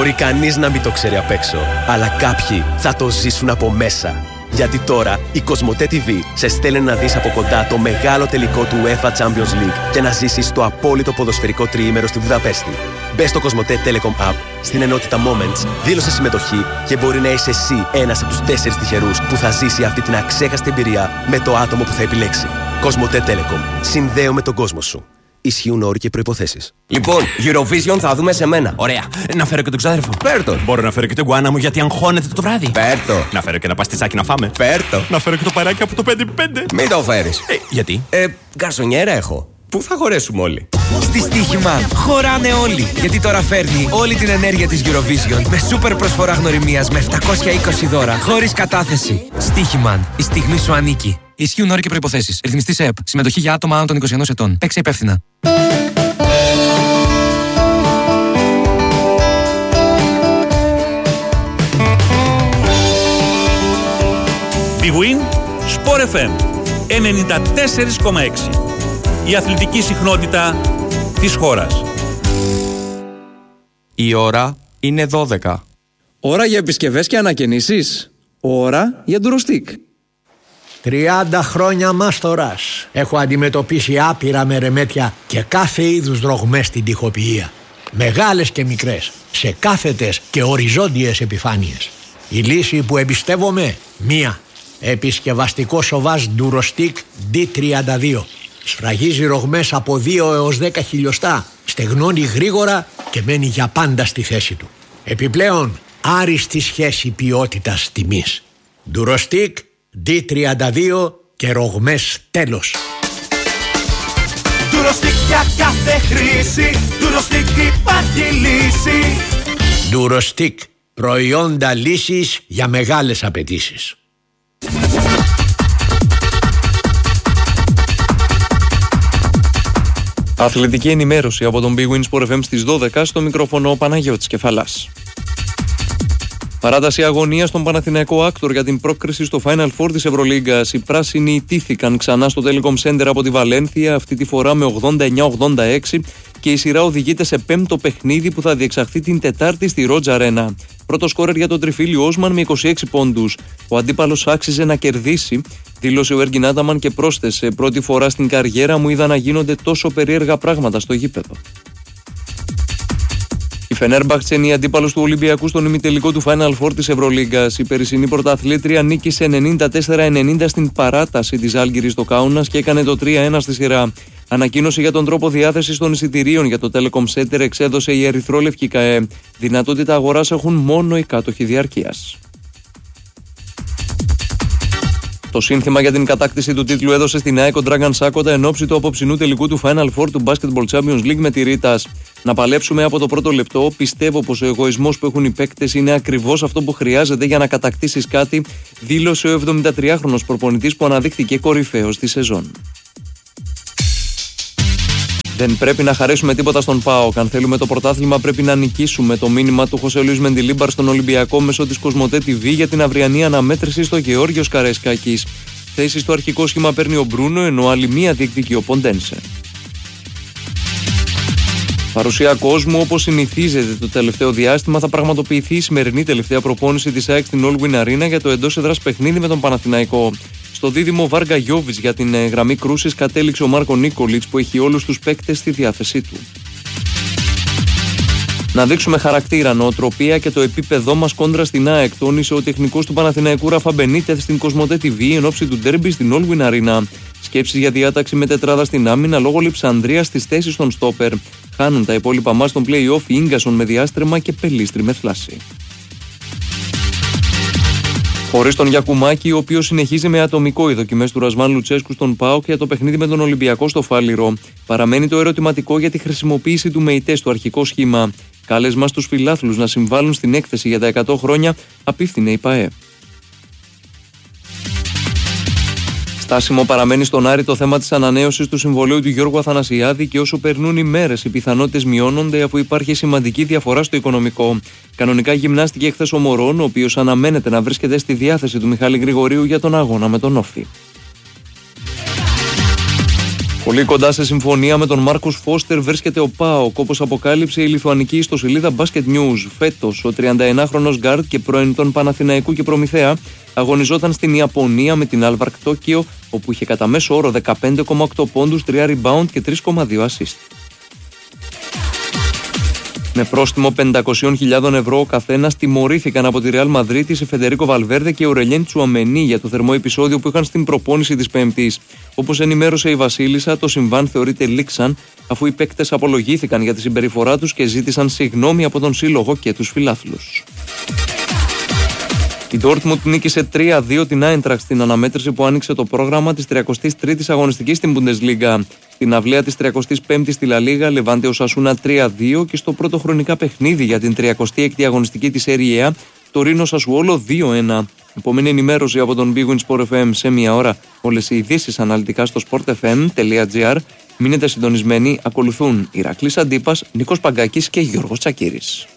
Μπορεί κανείς να μην το ξέρει απ' έξω, αλλά κάποιοι θα το ζήσουν από μέσα. Γιατί τώρα η Κοσμοτέ TV σε στέλνει να δεις από κοντά το μεγάλο τελικό του UEFA Champions League και να ζήσεις το απόλυτο ποδοσφαιρικό τριήμερο στη Βουδαπέστη. Μπες στο Κοσμοτέ Telecom App, στην ενότητα Moments, δήλωσε συμμετοχή και μπορεί να είσαι εσύ ένας από τους 4 τυχερούς που θα ζήσει αυτή την αξέχαστη εμπειρία με το άτομο που θα επιλέξει. Κοσμοτέ Telecom. Συνδέομαι τον κόσμο σου. Ισχύουν όροι και προϋποθέσεις. Λοιπόν, Eurovision θα δούμε σε μένα. Ωραία. Να φέρω και τον ξάδερφο. Φέρτο. Μπορώ να φέρω και τον γκουάνα μου γιατί αγχώνεται το βράδυ. Φέρτο. Να φέρω και ένα παστιτσάκι να φάμε. Φέρτο. Να φέρω και το παράκι από το 5x5. Μην το φέρεις. Γιατί? Γκαρσονιέρα έχω. Πού θα χωρέσουμε όλοι? Στη Στοίχημα χωράνε όλοι. Γιατί τώρα φέρνει όλη την ενέργεια της Eurovision με σούπερ προσφορά γνωριμίας με 720 δώρα χωρίς κατάθεση. Στοίχημαν. Η στιγμή σου ανήκει. Ισχύουν όροι και προϋποθέσεις. Ρυθμιστής ΕΕΠ. Συμμετοχή για άτομα άνω των 21 ετών. Παίξε υπεύθυνα. Big Win, Sport FM 94,6. Η αθλητική συχνότητα της χώρας. Η ώρα είναι 12. Ώρα για επισκευές και ανακαινήσεις. Ώρα για ντουροστικ. 30 χρόνια μάστορας. Έχω αντιμετωπίσει άπειρα μερεμέτια και κάθε είδους ρογμές στην τοιχοποιία. Μεγάλες και μικρές, σε κάθετες και οριζόντιες επιφάνειες. Η λύση που εμπιστεύομαι, μία. Επισκευαστικό σοβάζ ντουροστικ D32. Σφραγίζει ρογμές από 2 έως 10 χιλιοστά, στεγνώνει γρήγορα και μένει για πάντα στη θέση του. Επιπλέον, άριστη σχέση ποιότητας τιμής. Ντουροστικ D32 και ρογμές τέλος. Ντουροστικ για κάθε χρήση, Ντουροστικ υπάρχει λύση. Ντουροστικ, προϊόντα λύσης για μεγάλες απαιτήσεις. Αθλητική ενημέρωση από τον Big Win Sport FM στις 12, στο μικρόφωνο ο Παναγιώτης Κεφαλάς. Παράταση αγωνία στον Παναθηναϊκό Άκτορ για την πρόκριση στο Final Four της Ευρωλίγκας. Οι πράσινοι ιτήθηκαν ξανά στο Telecom Center από τη Βαλένθια, αυτή τη φορά με 89-86, και η σειρά οδηγείται σε 5ο παιχνίδι που θα διεξαχθεί την Τετάρτη στη Ρότζα Αρένα. Πρώτο σκόρερ για τον τριφύλι Όσμαν με 26 πόντους. Ο αντίπαλος άξιζε να κερδίσει, δήλωσε ο Έργιν Άνταμαν και πρόσθεσε: πρώτη φορά στην καριέρα μου είδα να γίνονται τόσο περίεργα πράγματα στο γήπεδο. Η Φενέρμπαχτσε είναι η αντίπαλος του Ολυμπιακού στον ημιτελικό του Final Four της Ευρωλίγκας. Η περσινή πρωταθλήτρια νίκησε 94-90 στην παράταση της Ζάλγκιρις στο Κάουνας και έκανε το 3-1 στη σειρά. Ανακοίνωση για τον τρόπο διάθεσης των εισιτηρίων για το Telecom Center εξέδωσε η Ερυθρόλευκη ΚΑΕ. Δυνατότητα αγοράς έχουν μόνο οι κάτοχοι διαρκείας. Το σύνθημα για την κατάκτηση του τίτλου έδωσε στην ΑΕΚ ο Dragan Sakota εν ώψη του απόψινού τελικού του Final Four του Basketball Champions League με τη Ρίτας. Να παλέψουμε από το πρώτο λεπτό. Πιστεύω πως ο εγωισμός που έχουν οι παίκτες είναι ακριβώς αυτό που χρειάζεται για να κατακτήσεις κάτι, δήλωσε ο 73χρονος προπονητής που αναδείχθηκε κορυφαίος στη σεζόν. Δεν πρέπει να χαρίσουμε τίποτα στον ΠΑΟΚ. Αν θέλουμε το πρωτάθλημα, πρέπει να νικήσουμε. Το μήνυμα του Χωσέ Λουίς Μεντιλίμπαρ στον Ολυμπιακό μέσω της Κοσμοτέ TV για την αυριανή αναμέτρηση στο Γεώργιος Καραϊσκάκης. Θέση στο αρχικό σχήμα παίρνει ο Μπρούνο, ενώ άλλη μία διεκδικεί ο Ποντένσε. Παρουσία κόσμου όπως συνηθίζεται το τελευταίο διάστημα θα πραγματοποιηθεί η σημερινή τελευταία προπόνηση της ΑΕΚ στην All Win Arena για το εντός έδρας παιχνίδι με τον Παναθηναϊκό. Στο δίδυμο Βάργα Γιόβιτς για την γραμμή κρούσης κατέληξε ο Μάρκο Νίκολιτς που έχει όλους τους παίκτες στη διάθεσή του. Να δείξουμε χαρακτήρα, νοοτροπία και το επίπεδό μας κόντρα στην ΑΕΚ, τόνισε ο τεχνικός του Παναθηναϊκού Ραφα Μπενίτεθ στην Κοσμοτέ TV εν ώψη του ντέρμπι στην All Win Arena. Σκέψεις για διάταξη με τετράδα στην άμυνα λόγω λειψανδρίας στις θέσεις των στόπερ. Χάνουν τα υπόλοιπα μας στον play-off η Ίγκασον με διάστρεμα και Πελίστρη με θλάση. Χωρίς τον Γιακουμάκη, ο οποίος συνεχίζει με ατομικό οι δοκιμές του Ρασβάν Λουτσέσκου στον ΠΑΟΚ για το παιχνίδι με τον Ολυμπιακό στο Φάληρο. Παραμένει το ερωτηματικό για τη χρησιμοποίηση του ΜΕΙΤΕ στο αρχικό σχήμα. Κάλεσμα στους φιλάθλους να συμβάλλουν στην έκθεση για τα 100 χρόνια, απίφθινε η ΠΑΕ. Στάσιμο παραμένει στον Άρη το θέμα της ανανέωσης του συμβολαίου του Γιώργου Αθανασιάδη και όσο περνούν οι μέρες οι πιθανότητες μειώνονται αφού υπάρχει σημαντική διαφορά στο οικονομικό. Κανονικά γυμνάστηκε χθες ο Μωρόν, ο οποίος αναμένεται να βρίσκεται στη διάθεση του Μιχάλη Γρηγορίου για τον αγώνα με τον Όφη. Πολύ κοντά σε συμφωνία με τον Μάρκους Φώστερ βρίσκεται ο ΠΑΟΚ, όπως αποκάλυψε η λιθουανική ιστοσελίδα Basket News. Φέτος, ο 31χρονος γκάρντ και πρώην των Παναθηναϊκού και Προμηθέα αγωνιζόταν στην Ιαπωνία με την Άλβαρκ Τόκιο, όπου είχε κατά μέσο όρο 15,8 πόντους, 3 rebound και 3,2 assist. Με πρόστιμο 500.000 ευρώ ο καθένας τιμωρήθηκαν από τη Ρεάλ Μαδρίτης η Φεντερίκο Βαλβέρδε και ο Ρελιέν Τσουαμενί για το θερμό επεισόδιο που είχαν στην προπόνηση της Πέμπτης. Όπως ενημέρωσε η Βασίλισσα, το συμβάν θεωρείται λήξαν, αφού οι παίκτες απολογήθηκαν για τη συμπεριφορά τους και ζήτησαν συγγνώμη από τον σύλλογο και τους φιλάθλους. Η Dortmund νίκησε 3-2 την Άιντραχτ στην αναμέτρηση που άνοιξε το πρόγραμμα της 33ης αγωνιστικής στην Bundesliga. Στην αυλαία της 35ης στη Λα Λίγα, Λεβάντε Οσασούνα 3-2 και στο πρώτο χρονικά παιχνίδι για την 36η αγωνιστική της Serie A, το Ρήνο Σασουόλο 2-1. Επόμενη ενημέρωση από τον Big Win Sport FM σε μία ώρα. Όλες οι ειδήσεις αναλυτικά στο sportfm.gr. Μείνετε συντονισμένοι, ακολουθούν Ηρακλής Αντίπας, Νίκος Παγκάκης και Γιώργος Τσακίρης.